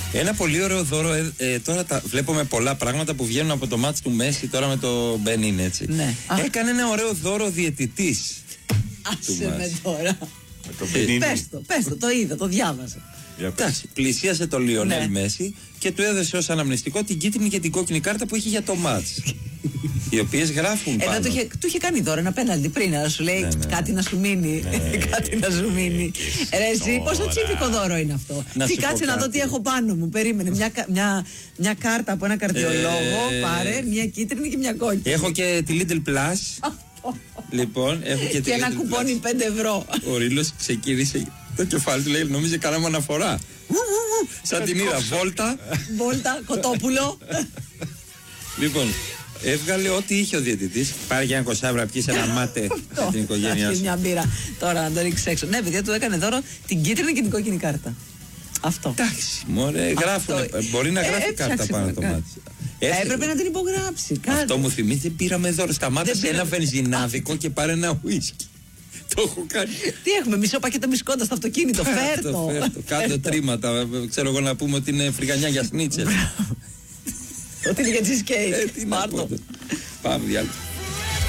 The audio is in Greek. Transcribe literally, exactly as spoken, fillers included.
Ένα πολύ ωραίο δώρο. Ε, ε, τώρα τα, βλέπουμε πολλά πράγματα που βγαίνουν από το μάτς του Μέση τώρα με το Μπενίν, έτσι. Ναι. Έκανε ένα ωραίο δώρο διαιτητής. Άσε με τώρα. Πες το, πες το, το είδα, το διάβασα. Εντάξει, πλησίασε το Λιονέλ ναι. Μέση και του έδωσε ως αναμνηστικό την κίτρινη και την κόκκινη κάρτα που είχε για το μάτς. Οι οποίες γράφουν πάνω. Εδώ του είχε, του είχε κάνει δώρο ένα πέναλτι πριν, αλλά σου λέει ναι, ναι. κάτι να σου μείνει. Ναι, κάτι να σου μείνει. Ρε εσύ, πόσο τσίπικο δώρο είναι αυτό. Να τι κάτσε να δω τι έχω πάνω μου. Περίμενε. Μια, μια, μια κάρτα από ένα καρδιολόγο. Ε, πάρε μια κίτρινη και μια κόκκινη. Έχω και τη Lidl Plus. Λοιπόν, έχω και, και ένα κουπόνι πέντε ευρώ. Ο Ρήλος ξεκίνησε το κεφάλι του, λέει, νόμιζε κάναμε αναφορά. Σαν την είδα, βόλτα. Βόλτα, κοτόπουλο. Λοιπόν, έβγαλε ό,τι είχε ο διαιτητής. Πάρε για ένα κοσάβρα, πιείς ένα μάτε από την οικογένειά σου. Μια μπύρα. Τώρα να το ρίξει έξω. Ναι, παιδιά, του έκανε δώρο την κίτρινη και την κόκκινη κάρτα. Αυτό. Εντάξει, μωρέ, γράφουν. Μπορεί να γράφει κάρτα πάνω το μάτι. Έπρεπε να την υπογράψει. Αυτό μου θυμίζει, πήραμε δώρο. Σταμάτησε ένα βενζινάδικο και πάρε ένα ουίσκι. Το έχω κάνει. Τι έχουμε, μισό πακέτο μπισκότα στο αυτοκίνητο. Φέρτο. Κάτω τρίματα. Ξέρω εγώ να πούμε ότι είναι φρυγανιά για σνίτσελ. Ότι είναι για cheesecake. Πάμε διάλειμμα.